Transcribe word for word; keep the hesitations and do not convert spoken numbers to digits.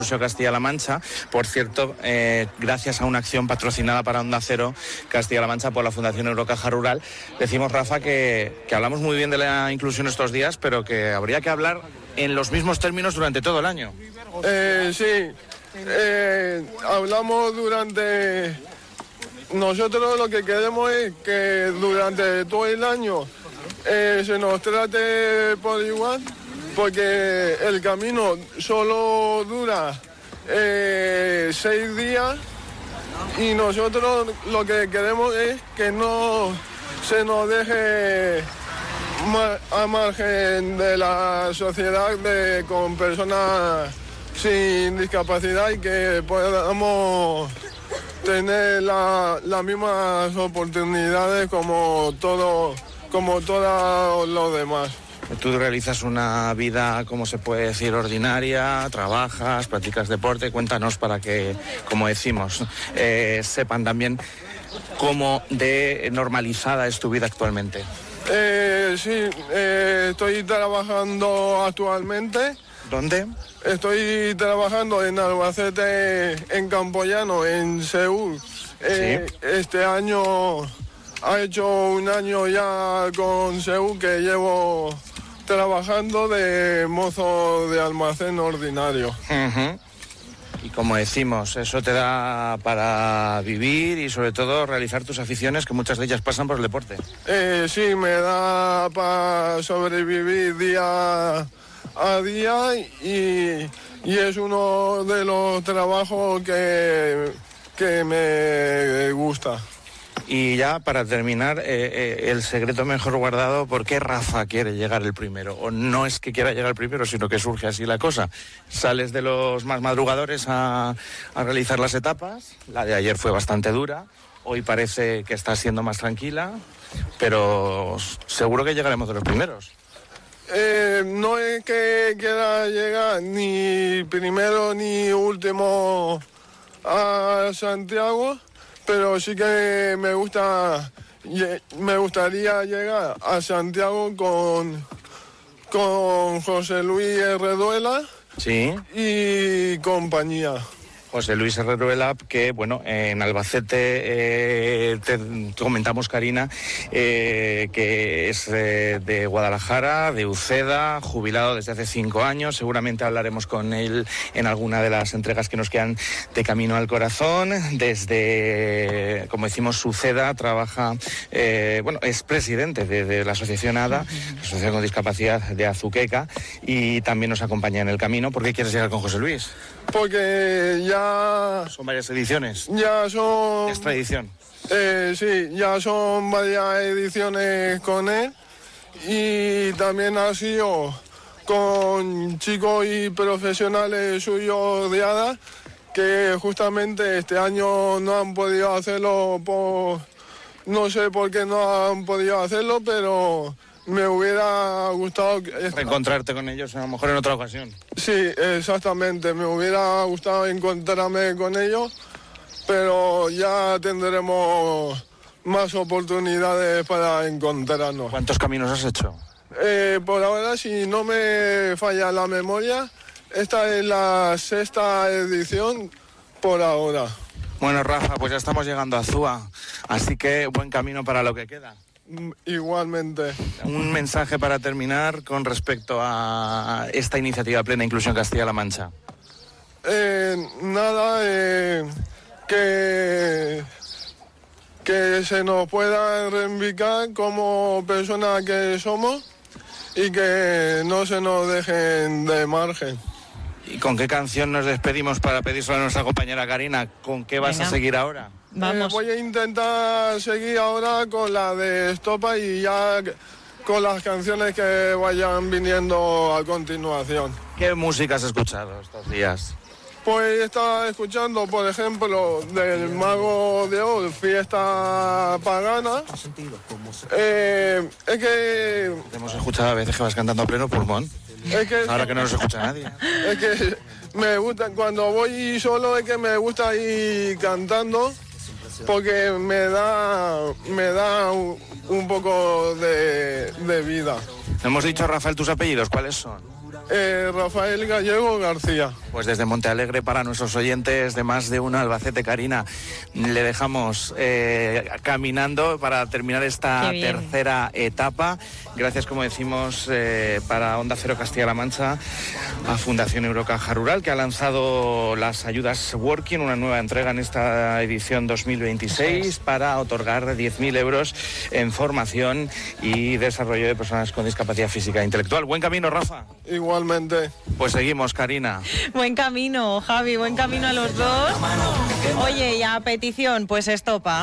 Castilla-La Mancha. Por cierto, eh, gracias a una acción patrocinada para Onda Cero Castilla-La Mancha por la Fundación Eurocaja Rural, decimos, Rafa, que, que hablamos muy bien de la inclusión estos días, pero que habría que hablar en los mismos términos durante todo el año. Eh, sí, eh, hablamos durante... Nosotros lo que queremos es que durante todo el año eh, se nos trate por igual, porque el camino solo dura eh, seis días y nosotros lo que queremos es que no se nos deje a margen de la sociedad de, con personas sin discapacidad y que podamos tener la, las mismas oportunidades como todo, como todos los demás. Tú realizas una vida, como se puede decir, ordinaria, trabajas, practicas deporte. Cuéntanos para que, como decimos, eh, sepan también cómo de normalizada es tu vida actualmente. Eh, sí, eh, estoy trabajando actualmente. ¿Dónde? Estoy trabajando en Albacete, en Campoyano, en Seúl. Eh, sí. Este año ha hecho un año ya con Seúl que llevo trabajando de mozo de almacén ordinario. Uh-huh. Y como decimos, eso te da para vivir y sobre todo realizar tus aficiones, que muchas de ellas pasan por el deporte. Eh, sí, me da para sobrevivir día a día y, y es uno de los trabajos que, que me gusta. Y ya para terminar, eh, eh, el secreto mejor guardado, ¿por qué Rafa quiere llegar el primero? O no es que quiera llegar el primero, sino que surge así la cosa. Sales de los más madrugadores a, a realizar las etapas, la de ayer fue bastante dura, hoy parece que está siendo más tranquila, pero seguro que llegaremos de los primeros. Eh, no es que quiera llegar ni primero ni último a Santiago, pero sí que me gusta, me gustaría llegar a Santiago con, con José Luis Herreduela. Sí. Y compañía. José Luis Herreruela, que bueno, en Albacete eh, te comentamos, Karina, eh, que es eh, de Guadalajara, de Uceda, jubilado desde hace cinco años. Seguramente hablaremos con él en alguna de las entregas que nos quedan de Camino al Corazón. Desde, como decimos, Uceda trabaja, eh, bueno, es presidente de, de la Asociación ADA, la Asociación con Discapacidad de Azuqueca, y también nos acompaña en el camino. ¿Por qué quieres llegar con José Luis? Porque ya... Son varias ediciones. Ya son... Es tradición. Eh, sí, ya son varias ediciones con él y también ha sido con chicos y profesionales suyos de ADA que justamente este año no han podido hacerlo por... No sé por qué no han podido hacerlo, pero... Me hubiera gustado... Reencontrarte con ellos a lo mejor en otra ocasión. Sí, exactamente. Me hubiera gustado encontrarme con ellos, pero ya tendremos más oportunidades para encontrarnos. ¿Cuántos caminos has hecho? Eh, por ahora, si no me falla la memoria, esta es la sexta edición por ahora. Bueno, Rafa, pues ya estamos llegando a Azúa, así que buen camino para lo que queda. Igualmente. Un mensaje para terminar con respecto a esta iniciativa Plena Inclusión Castilla-La Mancha. Eh, nada, eh, que, que se nos pueda reivindicar como personas que somos y que no se nos dejen de margen. ¿Y con qué canción nos despedimos para pedírselo a nuestra compañera Karina? ¿Con qué vas Venga. a seguir ahora? Vamos. Eh, voy a intentar seguir ahora con la de Estopa y ya con las canciones que vayan viniendo a continuación. ¿Qué música has escuchado estos días? Pues estaba escuchando, por ejemplo, del Mago de Oz, Fiesta Pagana. Eh, es que... Te hemos escuchado a veces que vas cantando a pleno pulmón. Es que, ahora que no nos escucha nadie. Es que me gusta, cuando voy solo es que me gusta ir cantando porque me da, me da un, un poco de, de vida. Hemos dicho, Rafael, tus apellidos, ¿cuáles son? eh, Rafael Gallego García. Pues desde Montealegre, para nuestros oyentes de Más de Uno Albacete, Karina, le dejamos eh, caminando para terminar esta tercera etapa. Gracias, como decimos, eh, para Onda Cero Castilla-La Mancha, a Fundación Eurocaja Rural, que ha lanzado las ayudas Working, una nueva entrega en esta edición dos mil veintiséis, para otorgar diez mil euros en formación y desarrollo de personas con discapacidad física e intelectual. Buen camino, Rafa. Igualmente. Pues seguimos, Karina. Buen camino, Javi, buen camino a los dos. Oye, y a petición, pues estopa.